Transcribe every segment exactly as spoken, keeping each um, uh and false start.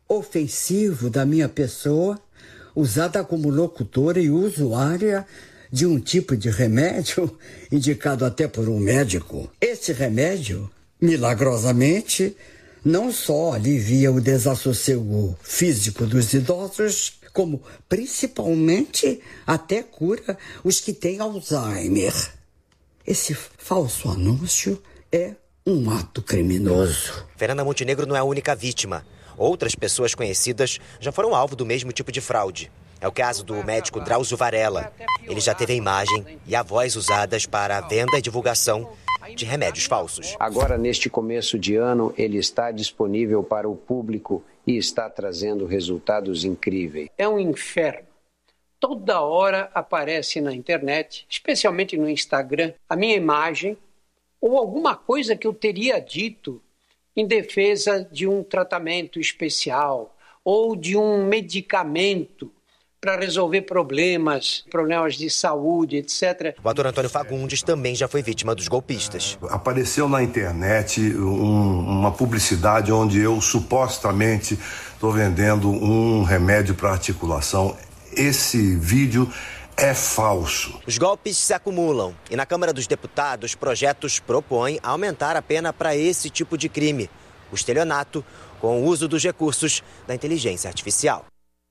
ofensivo da minha pessoa, usada como locutora e usuária de um tipo de remédio indicado até por um médico. Esse remédio, milagrosamente, não só alivia o desassossego físico dos idosos, como principalmente até cura os que têm Alzheimer. Esse falso anúncio é um ato criminoso. Fernanda Montenegro não é a única vítima. Outras pessoas conhecidas já foram alvo do mesmo tipo de fraude. É o caso do médico Drauzio Varela. Ele já teve a imagem e a voz usadas para a venda e divulgação de remédios falsos. Agora, neste começo de ano, ele está disponível para o público e está trazendo resultados incríveis. É um inferno. Toda hora aparece na internet, especialmente no Instagram, a minha imagem ou alguma coisa que eu teria dito em defesa de um tratamento especial ou de um medicamento para resolver problemas, problemas de saúde, etcétera. O ator Antônio Fagundes também já foi vítima dos golpistas. Apareceu na internet um, uma publicidade onde eu supostamente estou vendendo um remédio para articulação. Esse vídeo é falso. Os golpes se acumulam e na Câmara dos Deputados, projetos propõem aumentar a pena para esse tipo de crime, o estelionato, com o uso dos recursos da inteligência artificial.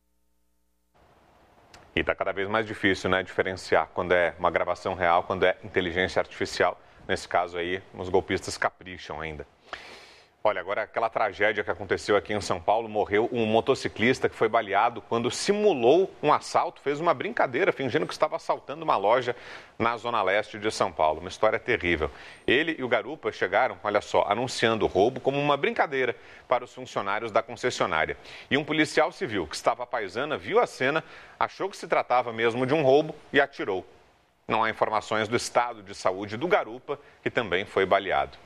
E está cada vez mais difícil, né, diferenciar quando é uma gravação real, quando é inteligência artificial. Nesse caso aí, os golpistas capricham ainda. Olha, agora aquela tragédia que aconteceu aqui em São Paulo, morreu um motociclista que foi baleado quando simulou um assalto, fez uma brincadeira, fingindo que estava assaltando uma loja na zona leste de São Paulo. Uma história terrível. Ele e o garupa chegaram, olha só, anunciando o roubo como uma brincadeira para os funcionários da concessionária. E um policial civil que estava à paisana viu a cena, achou que se tratava mesmo de um roubo e atirou. Não há informações do estado de saúde do garupa, que também foi baleado.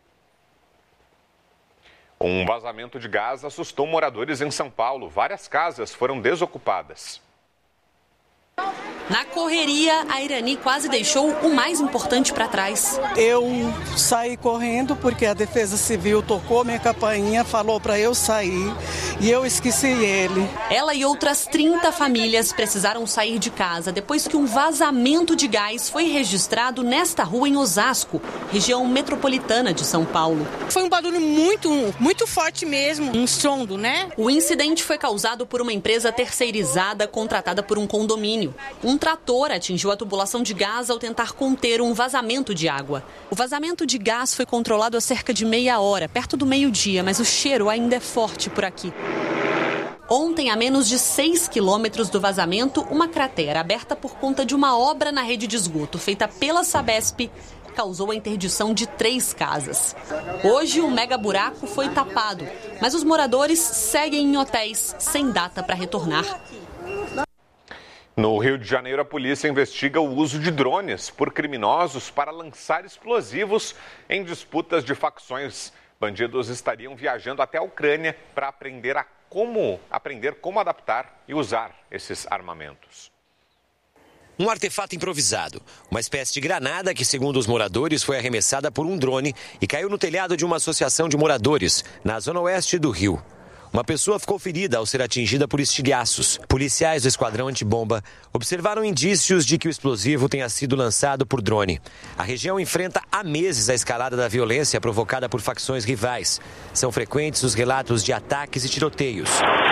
Um vazamento de gás assustou moradores em São Paulo. Várias casas foram desocupadas. Na correria, a Irani quase deixou o mais importante para trás. Eu saí correndo porque a Defesa Civil tocou minha campainha, falou para eu sair e eu esqueci ele. Ela e outras trinta famílias precisaram sair de casa depois que um vazamento de gás foi registrado nesta rua em Osasco, região metropolitana de São Paulo. Foi um barulho muito, muito forte mesmo, um estrondo, né? O incidente foi causado por uma empresa terceirizada contratada por um condomínio. Um trator atingiu a tubulação de gás ao tentar conter um vazamento de água. O vazamento de gás foi controlado há cerca de meia hora, perto do meio-dia, mas o cheiro ainda é forte por aqui. Ontem, a menos de seis quilômetros do vazamento, uma cratera aberta por conta de uma obra na rede de esgoto feita pela Sabesp causou a interdição de três casas. Hoje, o mega buraco foi tapado, mas os moradores seguem em hotéis sem data para retornar. No Rio de Janeiro, a polícia investiga o uso de drones por criminosos para lançar explosivos em disputas de facções. Bandidos estariam viajando até a Ucrânia para aprender, a como, aprender como adaptar e usar esses armamentos. Um artefato improvisado, uma espécie de granada que, segundo os moradores, foi arremessada por um drone e caiu no telhado de uma associação de moradores, na zona oeste do Rio. Uma pessoa ficou ferida ao ser atingida por estilhaços. Policiais do esquadrão antibomba observaram indícios de que o explosivo tenha sido lançado por drone. A região enfrenta há meses a escalada da violência provocada por facções rivais. São frequentes os relatos de ataques e tiroteios.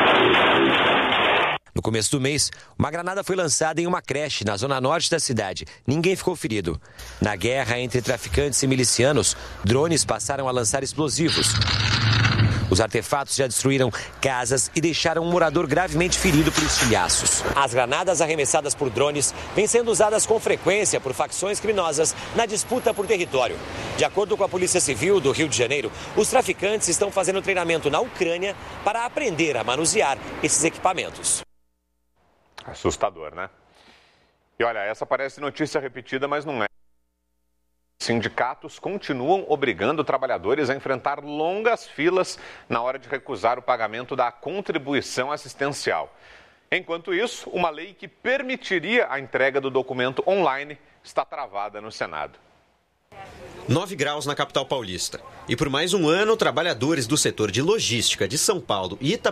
No começo do mês, uma granada foi lançada em uma creche na zona norte da cidade. Ninguém ficou ferido. Na guerra entre traficantes e milicianos, drones passaram a lançar explosivos. Os artefatos já destruíram casas e deixaram um morador gravemente ferido por estilhaços. As granadas arremessadas por drones vêm sendo usadas com frequência por facções criminosas na disputa por território. De acordo com a Polícia Civil do Rio de Janeiro, os traficantes estão fazendo treinamento na Ucrânia para aprender a manusear esses equipamentos. Assustador, né? E olha, essa parece notícia repetida, mas não é. Sindicatos continuam obrigando trabalhadores a enfrentar longas filas na hora de recusar o pagamento da contribuição assistencial. Enquanto isso, uma lei que permitiria a entrega do documento online está travada no Senado. nove graus na capital paulista. E por mais um ano, trabalhadores do setor de logística de São Paulo e Itapema